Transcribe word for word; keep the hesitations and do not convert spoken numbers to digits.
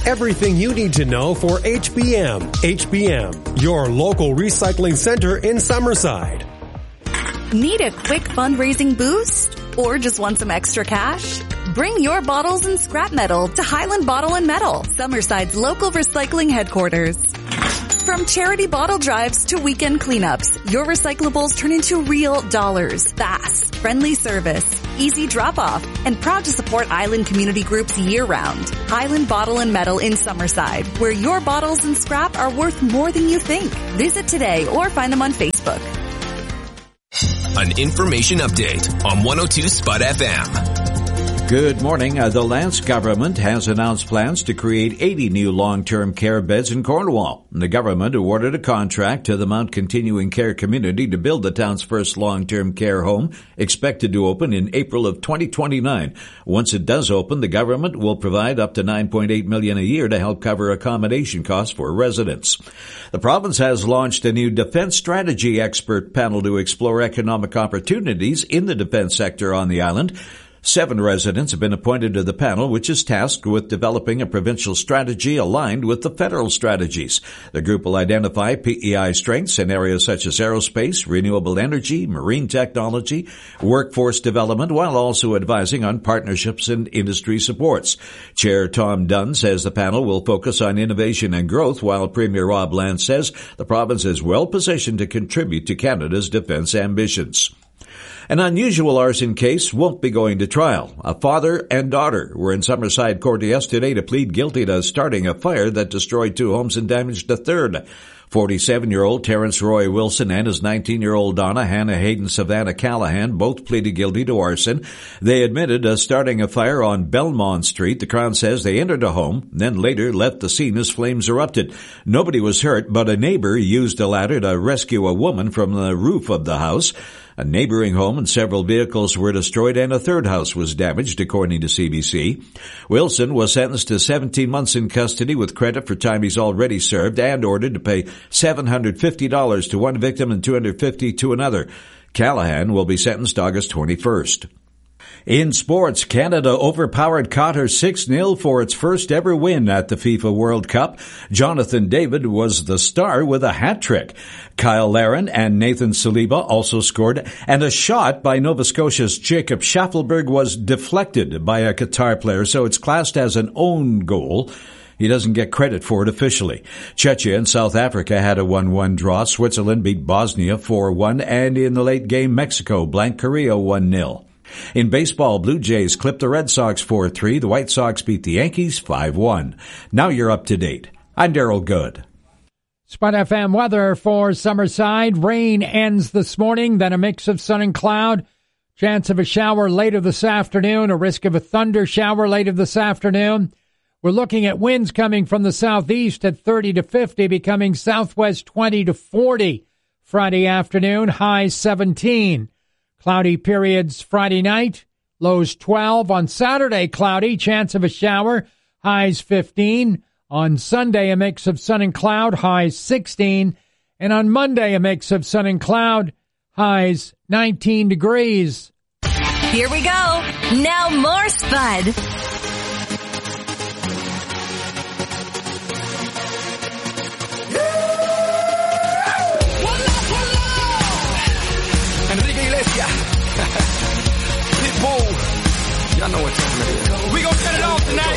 Everything you need to know for H B M. H B M, your local recycling center in Summerside. Need a quick fundraising boost? Or just want some extra cash? Bring your bottles and scrap metal to Highland Bottle and Metal, Summerside's local recycling headquarters. From charity bottle drives to weekend cleanups, your recyclables turn into real dollars. Fast, friendly service, easy drop-off, and proud to support Island community groups year-round. Highland Bottle and Metal in Summerside, where your bottles and scrap are worth more than you think. Visit today or find them on Facebook. An information update on one oh two Spud F M. Good morning. Uh, the Lance government has announced plans to create eighty new long-term care beds in Cornwall. The government awarded a contract to the Mount Continuing Care community to build the town's first long-term care home, expected to open in April of twenty twenty-nine. Once it does open, the government will provide up to nine point eight million dollars a year to help cover accommodation costs for residents. The province has launched a new defense strategy expert panel to explore economic opportunities in the defense sector on the island. Seven residents have been appointed to the panel, which is tasked with developing a provincial strategy aligned with the federal strategies. The group will identify P E I strengths in areas such as aerospace, renewable energy, marine technology, workforce development, while also advising on partnerships and industry supports. Chair Tom Dunn says the panel will focus on innovation and growth, while Premier Rob Lance says the province is well positioned to contribute to Canada's defense ambitions. An unusual arson case won't be going to trial. A father and daughter were in Summerside Court yesterday to plead guilty to starting a fire that destroyed two homes and damaged a third. forty-seven-year-old Terrence Roy Wilson and his nineteen-year-old Donna Hannah Hayden Savannah Callahan both pleaded guilty to arson. They admitted to starting a fire on Belmont Street. The Crown says they entered a home, then later left the scene as flames erupted. Nobody was hurt, but a neighbor used a ladder to rescue a woman from the roof of the house. A neighboring home and several vehicles were destroyed, and a third house was damaged, according to C B C. Wilson was sentenced to seventeen months in custody with credit for time he's already served and ordered to pay seven hundred fifty dollars to one victim and two hundred fifty dollars to another. Callahan will be sentenced August twenty-first. In sports, Canada overpowered Qatar six nil for its first ever win at the FIFA World Cup. Jonathan David was the star with a hat-trick. Kyle Larin and Nathan Saliba also scored, and a shot by Nova Scotia's Jacob Schaffelberg was deflected by a Qatar player, so it's classed as an own goal. He doesn't get credit for it officially. Czechia and South Africa had a one one draw. Switzerland beat Bosnia four one, and in the late game, Mexico blanked Korea one nil. In baseball, Blue Jays clipped the Red Sox four three. The White Sox beat the Yankees five one. Now you're up to date. I'm Daryl Good. Spud F M weather for Summerside. Rain ends this morning, then a mix of sun and cloud. Chance of a shower later this afternoon, a risk of a thunder shower later this afternoon. We're looking at winds coming from the southeast at thirty to fifty, becoming southwest twenty to forty. Friday afternoon, highs seventeen. Cloudy periods Friday night, lows twelve. On Saturday, cloudy, chance of a shower, highs fifteen. On Sunday, a mix of sun and cloud, highs sixteen. And on Monday, a mix of sun and cloud, highs nineteen degrees. Here we go. Now more Spud. Y'all know what time it is. We gon' set it off tonight.